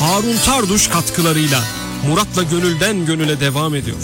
Harun Tarduş katkılarıyla Murat'la Gönülden Gönüle devam ediyor.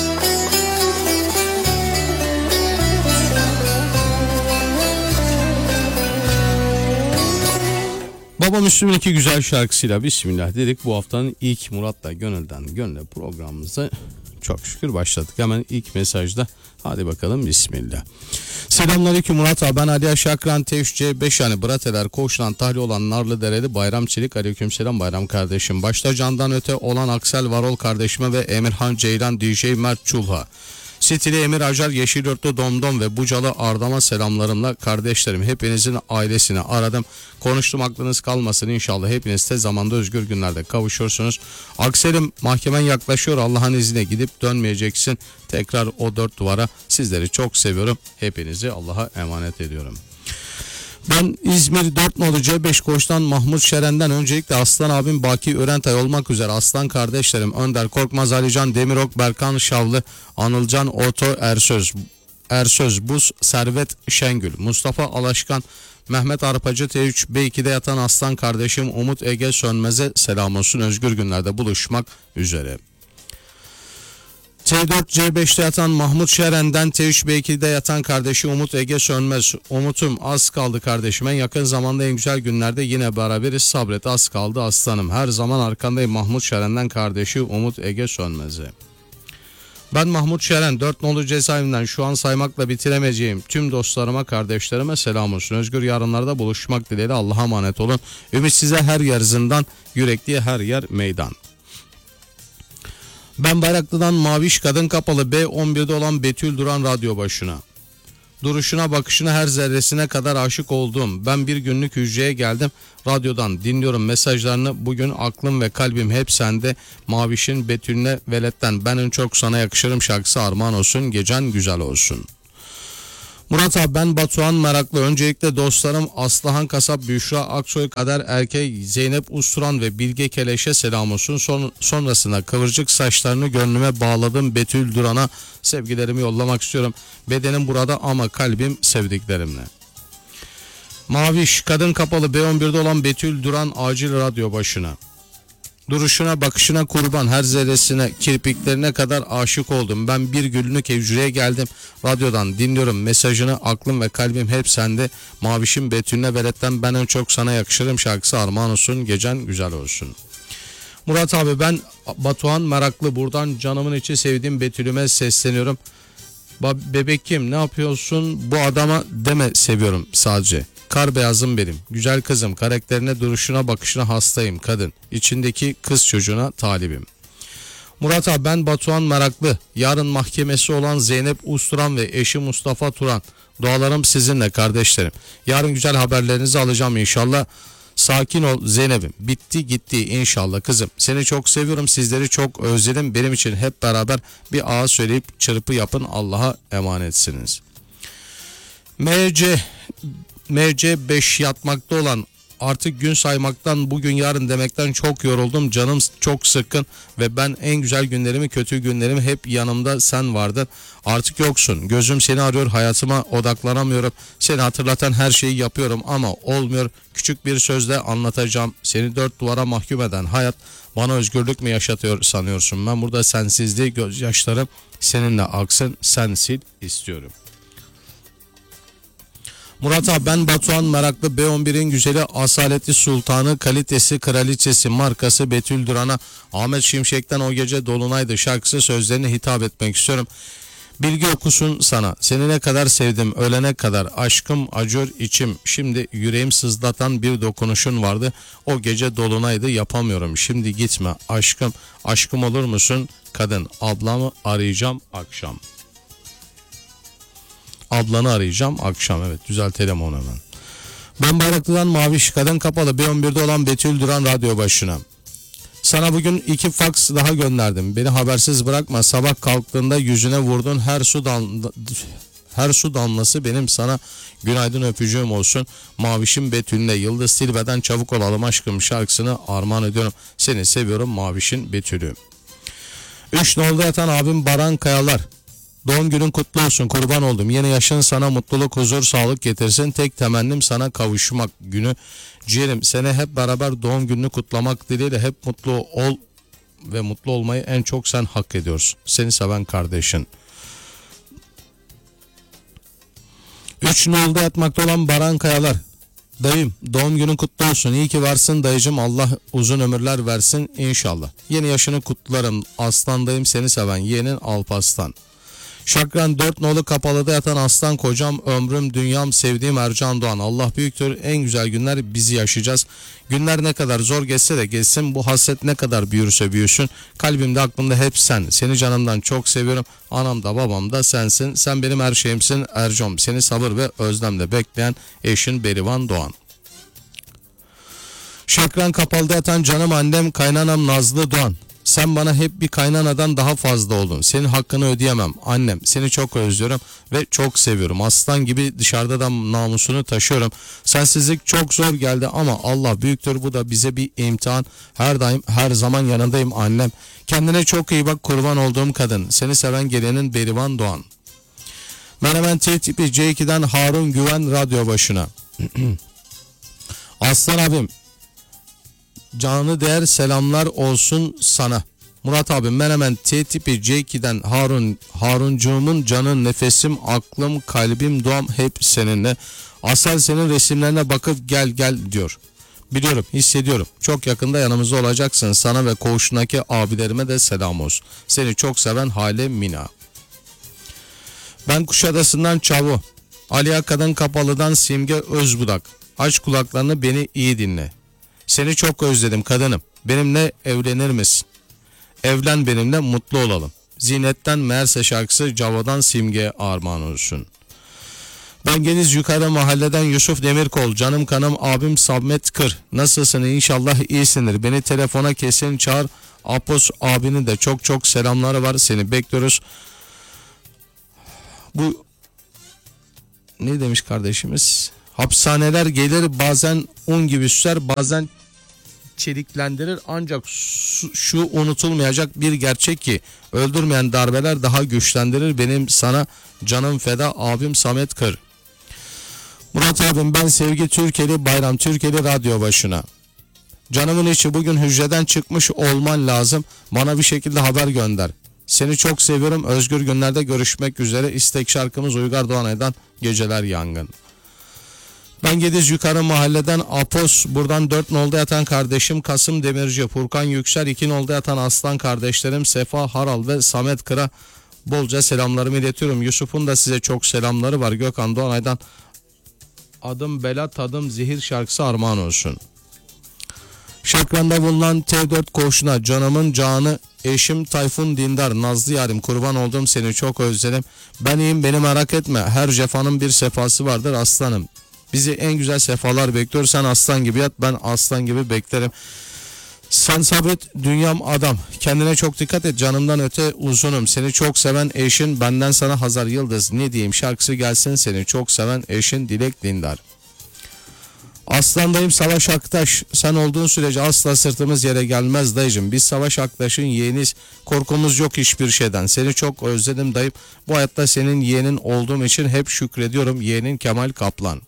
Baba Müslüm'ün iki güzel şarkısıyla bismillah dedik. Bu haftanın ilk Murat'la Gönülden Gönüle programımıza çok şükür başladık. Hemen ilk mesajda hadi bakalım bismillah. Selamünaleyküm Murat abi, ben Ali Aşakran T3C5 yani Brateler Koğuş'tan tahliye olan Narlıdereli Bayram Çelik. Aleykümselam Bayram kardeşim. Başta candan öte olan Aksel Varol kardeşime ve Emirhan Ceylan DJ Mert Çulha. Stili Emir Acar, Yeşilyurtlu Domdom ve Bucalı Ardam'a selamlarımla kardeşlerim. Hepinizin ailesini aradım. Konuştum, aklınız kalmasın inşallah. Hepiniz tez zamanda özgür günlerde kavuşursunuz. Aksel'im mahkemen yaklaşıyor. Allah'ın izniyle gidip dönmeyeceksin. Tekrar o dört duvara. Sizleri çok seviyorum. Hepinizi Allah'a emanet ediyorum. Ben İzmir 4 nolu C5 Koç'tan Mahmut Şeren'den öncelikle Aslan abim Baki Örentay olmak üzere Aslan kardeşlerim Önder Korkmaz, Alican Demirok, Berkan Şavlı, Anılcan Oto Ersöz Buz, Servet Şengül, Mustafa Alaşkan, Mehmet Arpacı T3 B2'de yatan Aslan kardeşim Umut Ege Sönmez'e selam olsun. Özgür günlerde buluşmak üzere. T4 C5'te yatan Mahmut Şeren'den T3 B2'de yatan kardeşi Umut Ege Sönmez. Umut'um az kaldı kardeşim, en yakın zamanda en güzel günlerde yine beraberiz, sabret az kaldı aslanım. Her zaman arkandayım Mahmut Şeren'den kardeşi Umut Ege Sönmez'e. Ben Mahmut Şeren 4 nolu cezaevinden şu an saymakla bitiremeyeceğim tüm dostlarıma kardeşlerime selam olsun. Özgür yarınlarda buluşmak dileğiyle Allah'a emanet olun. Ümit size her yer zindan, yürekliye her yer meydan. Ben Bayraklı'dan Maviş Kadın Kapalı B11'de olan Betül Duran radyo başına. Duruşuna bakışına her zerresine kadar aşık olduğum ben bir günlük hücreye geldim. Radyodan dinliyorum mesajlarını, bugün aklım ve kalbim hep sende. Maviş'in Betül'üne veletten ben en çok sana yakışırım şarkısı armağan olsun, gecen güzel olsun. Murat abi ben Batuhan Meraklı. Öncelikle dostlarım Aslıhan Kasap, Büşra Aksoy, Kader Erkey, Zeynep Usturan ve Bilge Keleş'e selam olsun. Sonrasında kıvırcık saçlarını gönlüme bağladım Betül Duran'a sevgilerimi yollamak istiyorum. Bedenim burada ama kalbim sevdiklerimle. Maviş Kadın Kapalı B11'de olan Betül Duran acil radyo başına. Duruşuna bakışına kurban, her zerresine kirpiklerine kadar aşık oldum. Ben bir günlük hücreye geldim. Radyodan dinliyorum mesajını, aklım ve kalbim hep sende. Mavişim Betül'üne veletten ben en çok sana yakışırım şarkısı armağan olsun, gecen güzel olsun. Murat abi ben Batuhan Meraklı, buradan canımın içi sevdiğim Betül'üme sesleniyorum. Bebekim ne yapıyorsun, bu adama deme seviyorum sadece. Kar beyazım benim, güzel kızım, karakterine, duruşuna, bakışına hastayım kadın. İçindeki kız çocuğuna talibim. Murat abi ben Batuhan Meraklı. Yarın mahkemesi olan Zeynep Usturan ve eşi Mustafa Turan. Dualarım sizinle kardeşlerim. Yarın güzel haberlerinizi alacağım inşallah. Sakin ol Zeynep'im. Bitti gitti inşallah kızım. Seni çok seviyorum, sizleri çok özledim. Benim için hep beraber bir ağa söyleyip çırpı yapın. Allah'a emanetsiniz. MC5 yatmakta olan, artık gün saymaktan, bugün yarın demekten çok yoruldum. Canım çok sıkkın ve ben en güzel günlerimi, kötü günlerimi hep yanımda sen vardın. Artık yoksun. Gözüm seni arıyor, hayatıma odaklanamıyorum. Seni hatırlatan her şeyi yapıyorum ama olmuyor. Küçük bir sözle anlatacağım. Seni dört duvara mahkum eden hayat bana özgürlük mü yaşatıyor sanıyorsun? Ben burada sensizliği, gözyaşlarım seninle aksın, sen sil istiyorum. Murat abi ben Batuhan Meraklı. B11'in güzeli, asaletli sultanı, kalitesi, kraliçesi, markası Betül Duran'a Ahmet Şimşek'ten O Gece Dolunaydı şarkısı sözlerine hitap etmek istiyorum. Bilgi okusun sana. Seni ne kadar sevdim ölene kadar, aşkım acıyor içim. Şimdi yüreğim sızlatan bir dokunuşun vardı. O gece dolunaydı yapamıyorum. Şimdi gitme aşkım. Aşkım olur musun kadın? Ablamı arayacağım akşam. Ablanı arayacağım akşam. Evet, düzeltelim onu hemen. Ben Bayraklı'dan Maviş Kadın Kapalı B11'de olan Betül Duran radyo başına. Sana bugün 2 faks daha gönderdim. Beni habersiz bırakma. Sabah kalktığında yüzüne vurdun her su damlası benim sana günaydın öpücüğüm olsun. Mavişim Betül'le Yıldız Tilbe'den Çabuk Olalım Aşkım şarkısını armağan ediyorum. Seni seviyorum Maviş'in Betül'ü. 3 nolda yatan abim Baran Kayalar. Doğum günün kutlu olsun, kurban oldum. Yeni yaşın sana mutluluk, huzur, sağlık getirsin. Tek temennim sana kavuşmak günü. Ciğerim, seni hep beraber doğum gününü kutlamak dileğiyle hep mutlu ol ve mutlu olmayı en çok sen hak ediyorsun. Seni seven kardeşin. 3 nolda yatmakta olan Baran Kayalar. Dayım, doğum günün kutlu olsun. İyi ki varsın dayıcım. Allah uzun ömürler versin inşallah. Yeni yaşını kutlarım. Aslan dayım, seni seven yeğenin Alparslan. Şakran 4 nolu Kapalı'da yatan aslan kocam, ömrüm, dünyam, sevdiğim Ercan Doğan. Allah büyüktür, en güzel günler bizi yaşayacağız. Günler ne kadar zor geçse de geçsin, bu hasret ne kadar büyürse büyüsün. Kalbimde aklımda hep sen. Seni canımdan çok seviyorum. Anam da babam da sensin. Sen benim her şeyimsin Ercan. Seni sabır ve özlemle bekleyen eşin Berivan Doğan. Şakran Kapalı'da yatan canım annem, kaynanam Nazlı Doğan. Sen bana hep bir kaynanadan daha fazla oldun. Senin hakkını ödeyemem. Annem, seni çok özlüyorum ve çok seviyorum. Aslan gibi dışarıda da namusunu taşıyorum. Sensizlik çok zor geldi ama Allah büyüktür, bu da bize bir imtihan. Her daim, her zaman yanındayım annem. Kendine çok iyi bak, kurban olduğum kadın. Seni seven gelenin Berivan Doğan. Menemen T tipi C2'den Harun Güven radyo başına. Aslan abim, canı değer selamlar olsun sana. Murat abim, Menemen T tipi C2'den Haruncuğumun canın, nefesim, aklım, kalbim, doğam hep seninle. Asal senin resimlerine bakıp gel gel diyor. Biliyorum, hissediyorum. Çok yakında yanımızda olacaksın. Sana ve koğuşundaki abilerime de selam olsun. Seni çok seven Hale Mina. Ben Kuşadası'ndan Çavo. Aliya Kadın Kapalı'dan Simge Özbudak. Aç kulaklarını, beni iyi dinle. Seni çok özledim kadınım. Benimle evlenir misin? Evlen benimle, mutlu olalım. Zinet'ten Meğerse şarkısı Cavo'dan Simge armağan olsun. Ben Geniz Yukarı Mahalleden Yusuf Demirkol. Canım kanım abim Samet Kır. Nasılsın? İnşallah iyisindir. Beni telefona kesin çağır. Apos abinin de çok çok selamları var. Seni bekliyoruz. Bu ne demiş kardeşimiz? Hapishaneler gelir, bazen un gibi süser, bazen çeliklendirir, ancak şu unutulmayacak bir gerçek ki öldürmeyen darbeler daha güçlendirir. Benim sana canım feda abim Samet Kır. Murat abim, ben Sevgi Türkeli Bayram, Türkeli radyo başına. Canımın içi, bugün hücreden çıkmış olman lazım. Bana bir şekilde haber gönder. Seni çok seviyorum. Özgür günlerde görüşmek üzere. İstek şarkımız Uygar Doğanay'dan Geceler Yangın. Ben Gediz Yukarı Mahalleden Apos. Buradan 4 nolda yatan kardeşim Kasım Demirci, Furkan Yüksel, 2 nolda yatan aslan kardeşlerim Sefa Haral ve Samet Kır'a bolca selamlarımı iletiyorum. Yusuf'un da size çok selamları var. Gökhan Doğanay'dan Adım Bela Tadım Zehir şarkısı armağan olsun. Şakran'da bulunan T4 koğuşuna canımın canı eşim Tayfun Dindar, Nazlı yarim, kurban oldum, seni çok özledim. Ben iyiyim, beni merak etme, her cefanın bir sefası vardır aslanım. Bizi en güzel sefalar bekliyor. Sen aslan gibi yat, ben aslan gibi beklerim. Sen sabret dünyam adam. Kendine çok dikkat et, canımdan öte uzunum. Seni çok seven eşin, benden sana Hazar Yıldız. Ne diyeyim şarkısı gelsin, seni çok seven eşin Dilek Dindar. Aslandayım Savaş Aktaş. Sen olduğun sürece asla sırtımız yere gelmez dayıcım. Biz Savaş Aktaş'ın yeğeniz. Korkumuz yok hiçbir şeyden. Seni çok özledim dayım. Bu hayatta senin yeğenin olduğum için hep şükrediyorum. Yeğenin Kemal Kaplan.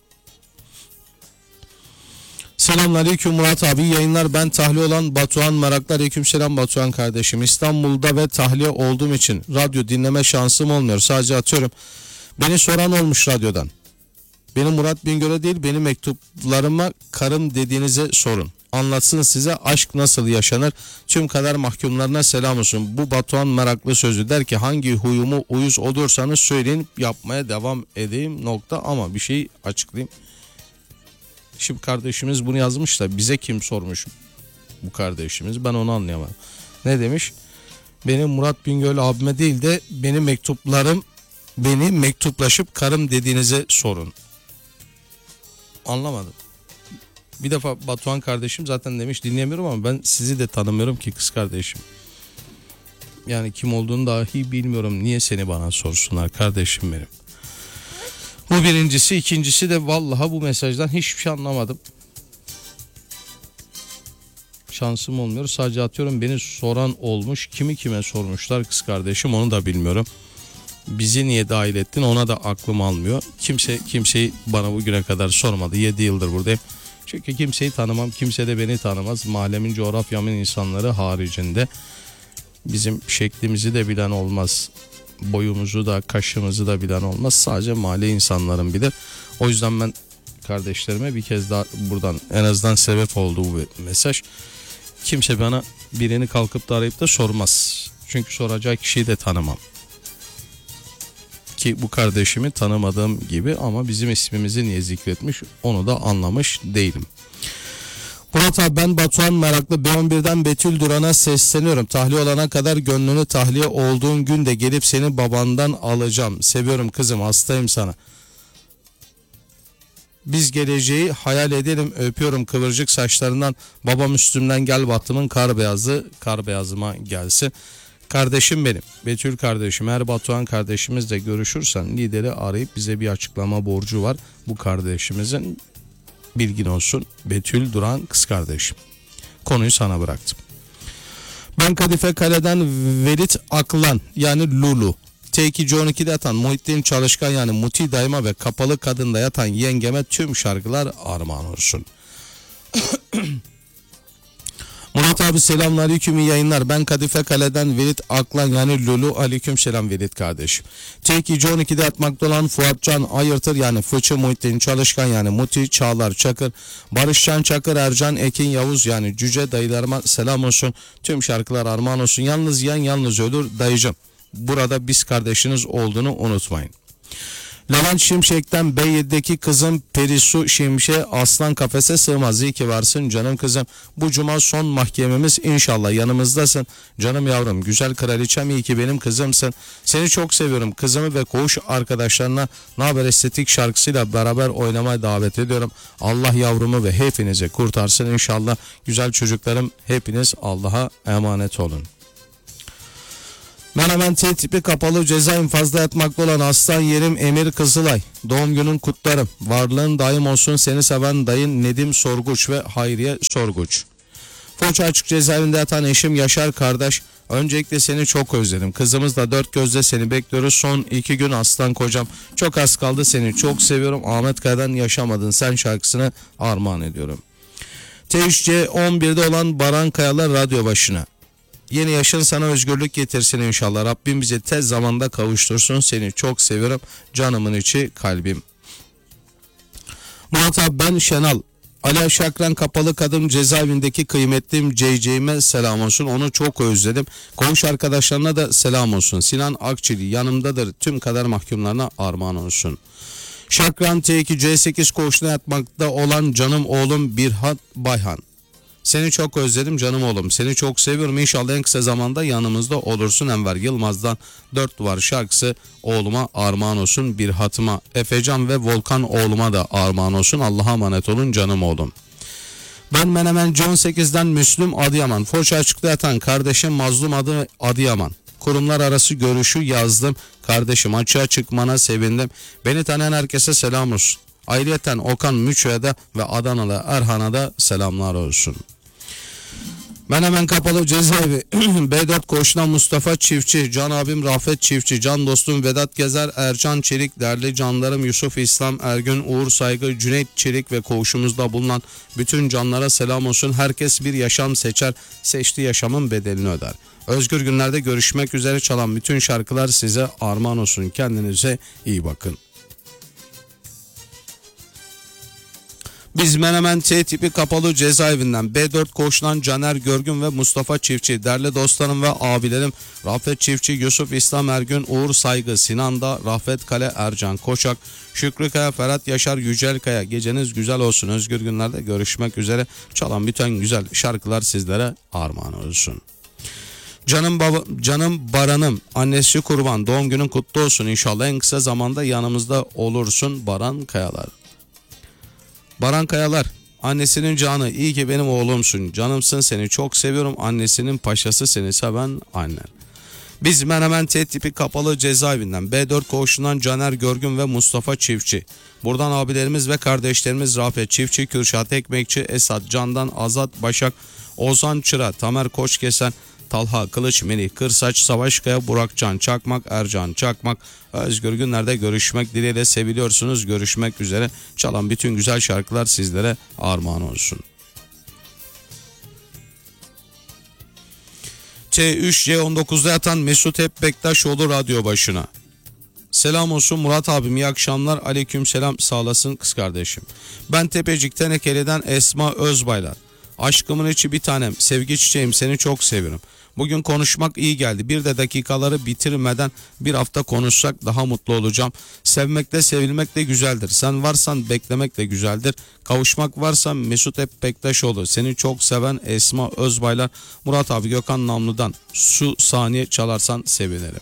Selamünaleyküm Murat abi, yayınlar. Ben tahliye olan Batuhan Meraklı. Aleykümselam Batuhan kardeşim. İstanbul'da ve tahliye olduğum için radyo dinleme şansım olmuyor. Sadece atıyorum. Beni soran olmuş radyodan. Benim Murat Bingöl'e değil, benim mektuplarıma karım dediğinize sorun. Anlatsın size aşk nasıl yaşanır. Tüm kader mahkumlarına selam olsun. Bu Batuhan Meraklı sözü der ki, hangi huyumu uyuz olursanız söyleyin, yapmaya devam edeyim nokta. Ama bir şey açıklayayım. Şimdi kardeşimiz bunu yazmış da bize kim sormuş bu kardeşimiz, ben onu anlayamadım. Ne demiş? Benim Murat Bingöl abime değil de benim mektuplarım, beni mektuplaşıp karım dediğinize sorun. Anlamadım. Bir defa Batuhan kardeşim zaten demiş dinleyemiyorum, ama ben sizi de tanımıyorum ki kız kardeşim. Yani kim olduğunu dahi bilmiyorum. Niye seni bana sorsunlar kardeşim benim? Bu birincisi. İkincisi de vallahi bu mesajdan hiçbir şey anlamadım. Şansım olmuyor. Sadece atıyorum beni soran olmuş. Kimi kime sormuşlar kız kardeşim, onu da bilmiyorum. Bizi niye dahil ettin ona da aklım almıyor. Kimseyi bana bugüne kadar sormadı. 7 yıldır buradayım. Çünkü kimseyi tanımam. Kimse de beni tanımaz. Mahallemin, coğrafyamın insanları haricinde. Bizim şeklimizi de bilen olmaz. Boyumuzu da, kaşımızı da bilen olmaz. Sadece mahalle insanların bilir. O yüzden ben kardeşlerime bir kez daha buradan en azından sebep oldu bu mesaj. Kimse bana birini kalkıp da arayıp da sormaz. Çünkü soracak kişiyi de tanımam. Ki bu kardeşimi tanımadığım gibi ama bizim ismimizi niye zikretmiş onu da anlamış değilim. Murat abi, ben Batuhan Meraklı B11'den Betül Duran'a sesleniyorum. Tahliye olana kadar gönlünü tahliye olduğun günde gelip seni babandan alacağım. Seviyorum kızım, hastayım sana. Biz geleceği hayal edelim, öpüyorum kıvırcık saçlarından. Babam üstümden gel battımın kar beyazı, kar beyazıma gelsin. Kardeşim benim, Betül kardeşim, eğer Batuhan kardeşimizle görüşürsen lideri arayıp bize bir açıklama borcu var. Bu kardeşimizin, bilgin olsun, Betül Duran kız kardeşim. Konuyu sana bıraktım. Ben Kadife Kale'den Velit Aklan yani Lulu. T2C12'de yatan Muhittin Çalışkan yani Muti Dayıma ve Kapalı Kadın'da yatan yengeme tüm şarkılar armağan olsun. Murat abi selamünaleyküm, iyi yayınlar. Ben Kadife Kale'den Velit Aklan yani Lulu. Aleyküm selam Velit kardeşim. T2C12'de yatmakta olan Fuatcan Ayırtır yani Fıçı Muhittin Çalışkan yani Muti Çağlar Çakır. Barışcan Çakır, Ercan Ekin Yavuz yani Cüce dayılarıma selam olsun. Tüm şarkılar armağan olsun. Yalnız yiyen yalnız ölür dayıcım. Burada biz kardeşiniz olduğunu unutmayın. Levent Şimşek'ten B7'deki kızım Perisu Şimşek aslan kafese sığmaz. İyi ki varsın canım kızım. Bu cuma son mahkememiz, inşallah yanımızdasın. Canım yavrum, güzel kraliçem, iyi ki benim kızımsın. Seni çok seviyorum. Kızımı ve koğuş arkadaşlarına Naber Estetik şarkısıyla beraber oynamaya davet ediyorum. Allah yavrumu ve hepinizi kurtarsın inşallah. Güzel çocuklarım, hepiniz Allah'a emanet olun. Menemen T tipi kapalı cezaevin fazla yatmakta olan aslan yerim Emir Kızılay. Doğum günün kutlarım. Varlığın daim olsun, seni seven dayın Nedim Sorguç ve Hayriye Sorguç. Foça Açık cezaevinde yatan eşim Yaşar kardeş. Öncelikle seni çok özledim. Kızımız da dört gözle seni bekliyoruz. Son 2 gün aslan kocam. Çok az kaldı, seni çok seviyorum. Ahmet Kaya'dan Yaşamadın Sen şarkısını armağan ediyorum. T3C 11'de olan Baran Kayalar radyo başına. Yeni yaşın sana özgürlük getirsin inşallah. Rabbim bizi tez zamanda kavuştursun. Seni çok seviyorum. Canımın içi kalbim. Murat abi, ben Şenal. Ali Şakran Kapalı Kadın cezaevindeki kıymetlim CC'ime selam olsun. Onu çok özledim. Komşu arkadaşlarına da selam olsun. Sinan Akçili yanımdadır. Tüm kader mahkumlarına armağan olsun. Şakran T2C8 koğuşuna yatmakta olan canım oğlum Birhat Bayhan. Seni çok özledim canım oğlum. Seni çok seviyorum. İnşallah en kısa zamanda yanımızda olursun. Enver Yılmaz'dan 4 Duvar şarkısı oğluma armağan olsun. Birhat'ıma, Efecan ve Volkan oğluma da armağan olsun. Allah'a emanet olun canım oğlum. Ben Menemen John 8'den Müslüm Adıyaman. Foça Açık'ta yatan kardeşim Mazlum adı Adıyaman. Kurumlar arası görüşü yazdım. Kardeşim açığa çıkmana sevindim. Beni tanıyan herkese selam olsun. Ayrıyeten Okan Müçü'ye de ve Adanalı Erhan'a da selamlar olsun. Menemen Kapalı Cezaevi B4 koğuşuna Mustafa Çiftçi, can abim Rafet Çiftçi, can dostum Vedat Gezer, Ercan Çelik, değerli canlarım Yusuf İslam, Ergün, Uğur Saygı, Cüneyt Çelik ve koğuşumuzda bulunan bütün canlara selam olsun. Herkes bir yaşam seçer, seçtiği yaşamın bedelini öder. Özgür günlerde görüşmek üzere, çalan bütün şarkılar size armağan olsun. Kendinize iyi bakın. Biz Menemen T tipi kapalı cezaevinden B4 koğuşundan Caner Görgün ve Mustafa Çiftçi, değerli dostlarım ve abilerim Rafet Çiftçi, Yusuf İslam, Ergün, Uğur Saygı, Sinan Da, Rafet Kale, Ercan Koçak, Şükrü Kaya, Ferhat Yaşar, Yücel Kaya. Geceniz güzel olsun. Özgür günlerde görüşmek üzere. Çalan bütün güzel şarkılar sizlere armağan olsun. Canım Baran'ım, annesi kurban, doğum günün kutlu olsun. İnşallah en kısa zamanda yanımızda olursun. Baran Kayalar. Baran Kayalar, annesinin canı, iyi ki benim oğlumsun, canımsın, seni çok seviyorum, annesinin paşası, seni seven annen. Biz Menemen T tipi kapalı cezaevinden B4 koğuşundan Caner Görgün ve Mustafa Çiftçi. Buradan abilerimiz ve kardeşlerimiz Rafet Çiftçi, Kürşat Ekmekçi, Esat Candan, Azat Başak, Ozan Çıra, Tamer Koçkesen, Talha Kılıç, Melih Kırsaç, Savaşkaya, Burakcan Çakmak, Ercan Çakmak, Özgür Günler'de görüşmek dileğiyle seviliyorsunuz. Görüşmek üzere. Çalan bütün güzel şarkılar sizlere armağan olsun. T3C19'da yatan Mesut Hep Bektaşoğlu radyo başına. Selam olsun Murat abim, iyi akşamlar. Aleyküm selam, sağ olasın kız kardeşim. Ben Tepecik Tenekeli'den Esma Özbaylar. Aşkımın içi bir tanem, sevgi çiçeğim, seni çok seviyorum. Bugün konuşmak iyi geldi. Bir de dakikaları bitirmeden bir hafta konuşsak daha mutlu olacağım. Sevmek de sevilmek de güzeldir. Sen varsan beklemek de güzeldir. Kavuşmak varsa Mesut Hep Bektaşoğlu. Seni çok seven Esma Özbaylar. Murat abi Gökhan Namlı'dan şu saniye çalarsan sevinirim.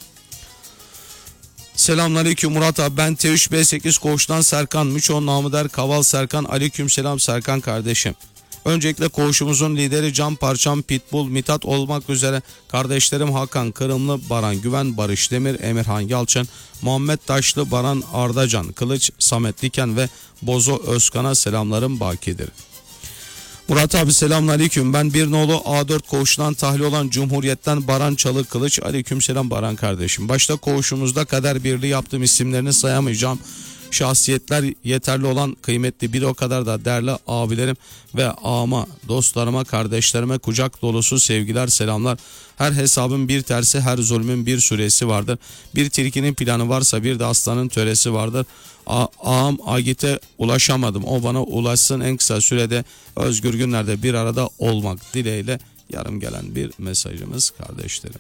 Selamünaleyküm Murat abi, ben T3B8 Koğuş'tan Serkan, Müço namı der Kaval Serkan. Aleyküm selam Serkan kardeşim. Öncelikle koğuşumuzun lideri Can Parçam, Pitbull, Mithat olmak üzere kardeşlerim Hakan Kırımlı, Baran Güven, Barış Demir, Emirhan Yalçın, Muhammed Taşlı, Baran Ardacan, Kılıç, Samet Diken ve Bozo Özkan'a selamlarım bakidir. Murat abi selamünaleyküm. Ben bir nolu A4 koğuşundan tahliye olan Cumhuriyet'ten Baran Çalı Kılıç. Aleykümselam Baran kardeşim. Başta koğuşumuzda kader birliği yaptığım isimlerini sayamayacağım şahsiyetler yeterli olan kıymetli bir o kadar da değerli abilerim ve ağama, dostlarıma, kardeşlerime kucak dolusu sevgiler, selamlar. Her hesabın bir tersi, her zulmün bir süresi vardır. Bir tilkinin planı varsa bir de aslanın töresi vardır. Ağam Agit'e ulaşamadım. O bana ulaşsın en kısa sürede. Özgür Günler'de bir arada olmak dileğiyle yarım gelen bir mesajımız kardeşlerim.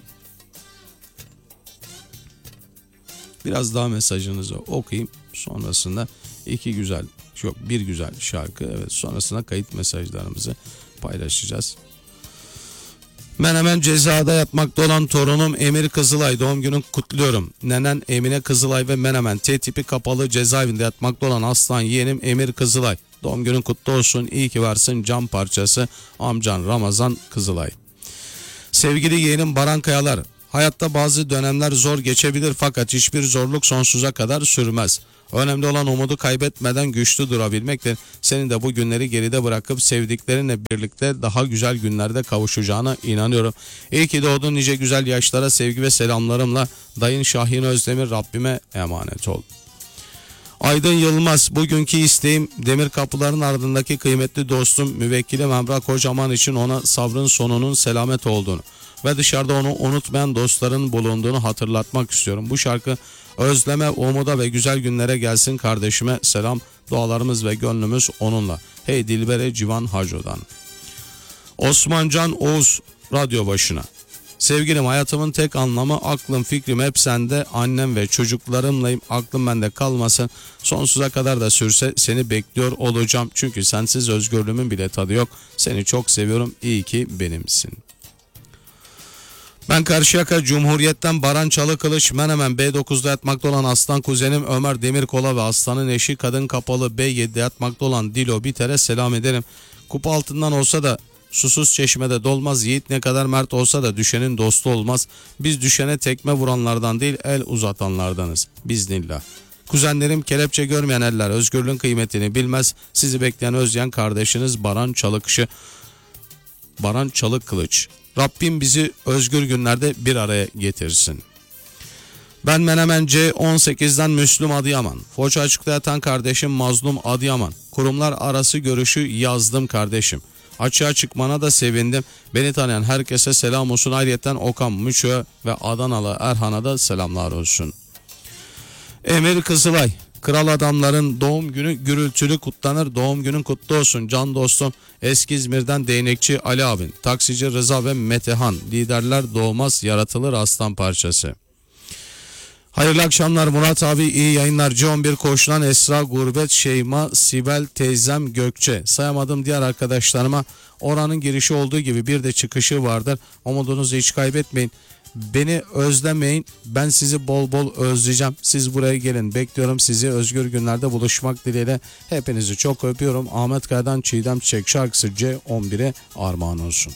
Biraz daha mesajınızı okuyayım. Sonrasında bir güzel şarkı. Evet, sonrasında kayıt mesajlarımızı paylaşacağız. Menemen cezada yatmakta olan torunum Emir Kızılay, doğum günün kutluyorum. Nenen Emine Kızılay ve Menemen T tipi kapalı cezaevinde yatmakta olan aslan yeğenim Emir Kızılay. Doğum günün kutlu olsun, iyi ki varsın can parçası amcan Ramazan Kızılay. Sevgili yeğenim Baran Kayalar, hayatta bazı dönemler zor geçebilir fakat hiçbir zorluk sonsuza kadar sürmez. Önemli olan umudu kaybetmeden güçlü durabilmektir. Senin de bu günleri geride bırakıp sevdiklerinle birlikte daha güzel günlerde kavuşacağına inanıyorum. İyi ki doğdun nice güzel yaşlara, sevgi ve selamlarımla dayın Şahin Özdemir, Rabbime emanet ol. Aydın Yılmaz, bugünkü isteğim demir kapıların ardındaki kıymetli dostum müvekkilim Emrah Kocaman için ona sabrın sonunun selamet olduğunu ve dışarıda onu unutmayan dostların bulunduğunu hatırlatmak istiyorum. Bu şarkı özleme, umuda ve güzel günlere gelsin kardeşime selam, dualarımız ve gönlümüz onunla. Hey Dilbere Civan Haco'dan. Osmancan Oğuz radyo başına. Sevgilim, hayatımın tek anlamı, aklım fikrim hep sende, annem ve çocuklarımlayım, aklım bende kalmasın, sonsuza kadar da sürse seni bekliyor olacağım, çünkü sensiz özgürlüğümün bile tadı yok, seni çok seviyorum, iyi ki benimsin. Ben Karşıyaka Cumhuriyet'ten Baran Çalı Kılıç, Menemen B9'da yatmakta olan aslan kuzenim Ömer Demirkol'a ve aslanın eşi kadın kapalı B7'de yatmakta olan Dilo Biter'e selam ederim. Kupa altından olsa da susuz çeşmede dolmaz, yiğit ne kadar mert olsa da düşenin dostu olmaz. Biz düşene tekme vuranlardan değil, el uzatanlardanız. Biznillah. Kuzenlerim kelepçe görmeyen eller özgürlüğün kıymetini bilmez. Sizi bekleyen özleyen kardeşiniz Baran Çalı Kılıç. Rabbim bizi özgür günlerde bir araya getirsin. Ben Menemen C18'den Müslüm Adıyaman. Foça açıkta yatan kardeşim Mazlum Adıyaman. Kurumlar arası görüşü yazdım kardeşim. Açığa çıkmana da sevindim. Beni tanıyan herkese selam olsun. Ayrıyeten Okan Müçö ve Adanalı Erhan'a da selamlar olsun. Emir Kızılay. Kral adamların doğum günü gürültülü kutlanır. Doğum günün kutlu olsun can dostum. Eski İzmir'den değnekçi Ali abin, taksici Rıza ve Metehan. Liderler doğmaz, yaratılır aslan parçası. Hayırlı akşamlar Murat abi, iyi yayınlar. C11 koşulan Esra, Gurbet, Şeyma, Sibel, teyzem Gökçe. Sayamadım diğer arkadaşlarıma. Oranın girişi olduğu gibi bir de çıkışı vardır. Umudunuzu hiç kaybetmeyin. Beni özlemeyin. Ben sizi bol bol özleyeceğim. Siz buraya gelin. Bekliyorum sizi. Özgür günlerde buluşmak dileğiyle. Hepinizi çok öpüyorum. Ahmet Kaya'dan Çiğdem Çiçek şarkısı C11'e armağan olsun.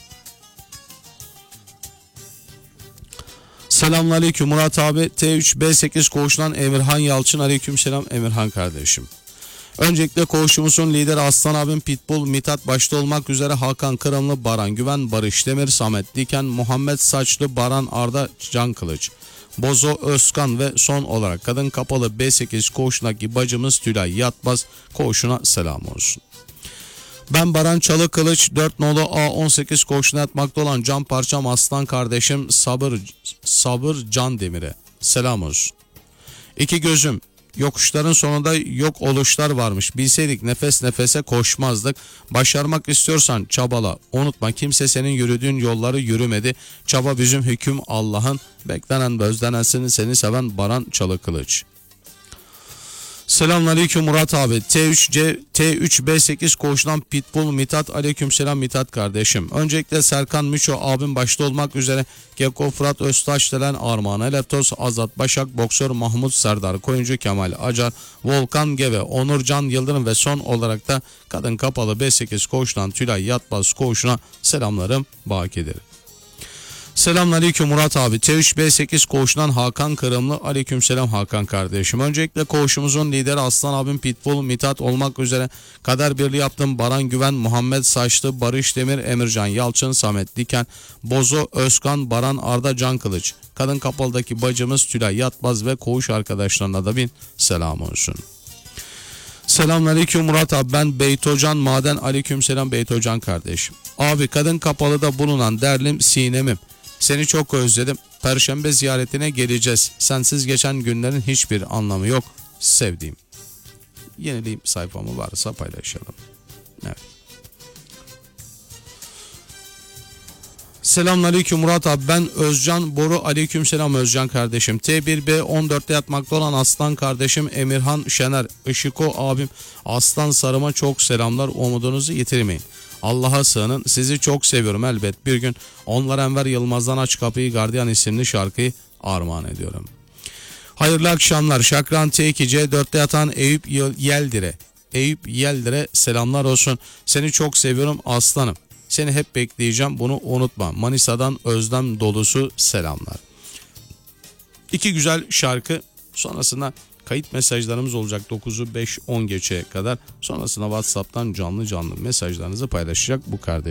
Selamünaleyküm Murat abi. T3B8 koğuşundan Emirhan Yalçın. Aleykümselam Emirhan kardeşim. Öncelikle koğuşumuzun lideri Aslan abim, Pitbull, Mithat başta olmak üzere Hakan Kırımlı, Baran Güven, Barış Demir, Samet Diken, Muhammed Saçlı, Baran Arda, Can Kılıç, Bozo Özkan ve son olarak kadın kapalı B8 koğuşundaki bacımız Tülay Yatmaz, koğuşuna selam olsun. Ben Baran Çalı Kılıç, 4 nolu A18 koğuşuna yatmakta olan can parçam aslan kardeşim Sabır Can Demir'e selam olsun. İki gözüm, yokuşların sonunda yok oluşlar varmış. Bilseydik nefes nefese koşmazdık. Başarmak istiyorsan çabala. Unutma, kimse senin yürüdüğün yolları yürümedi. Çaba bizim, hüküm Allah'ın. Beklenen bezlenensin, seni seven Baran Çalı Kılıç. Selamünaleyküm Murat abi. T3B8 koğuşundan Pitbull Mithat, aleykümselam Mithat kardeşim. Öncelikle Serkan Müço abim başta olmak üzere Geko Fırat Öztaş delen Armağan Eleptos, Azat Başak, Boksör Mahmut Serdar, Koyuncu Kemal Acar, Volkan Geve, Onurcan Yıldırım ve son olarak da kadın kapalı B8 koğuşundan Tülay Yatmaz koğuşuna selamlarım bakidir. Selamünaleyküm Murat abi. T3B8 koğuşundan Hakan Kırımlı, aleykümselam Hakan kardeşim. Öncelikle koğuşumuzun lideri Aslan abim, Pitbull, Mithat olmak üzere kader birliği yaptım. Baran Güven, Muhammed Saçlı, Barış Demir, Emircan Yalçın, Samet Diken, Bozo Özkan, Baran Arda, Can Kılıç, kadın kapalıdaki bacımız Tülay Yatmaz ve koğuş arkadaşlarına da bin selam olsun. Selamünaleyküm Murat abi, ben Beytocan Maden, aleykümselam Beytocan kardeşim. Abi kadın kapalıda bulunan derlim Sinem'im. Seni çok özledim. Perşembe ziyaretine geleceğiz. Sensiz geçen günlerin hiçbir anlamı yok. Sevdiğim. Yenileyim sayfamı, varsa paylaşalım. Evet. Selamünaleyküm Murat abi, ben Özcan Boru, aleykümselam Özcan kardeşim. T1B 14'te yatmakta olan aslan kardeşim Emirhan Şener, Işıko abim Aslan Sarım'a çok selamlar, umudunuzu yitirmeyin. Allah'a sığının, sizi çok seviyorum, elbet bir gün onlar Enver Yılmaz'dan Aç Kapıyı Gardiyan isimli şarkıyı armağan ediyorum. Hayırlı akşamlar. Şakran T2C 4'te yatan Eyüp Yeldir'e selamlar olsun. Seni çok seviyorum aslanım. Seni hep bekleyeceğim, bunu unutma. Manisa'dan özlem dolusu selamlar. İki güzel şarkı, sonrasında kayıt mesajlarımız olacak 9'u 5-10 geçeye kadar. Sonrasında WhatsApp'tan canlı mesajlarınızı paylaşacak bu kardeşim.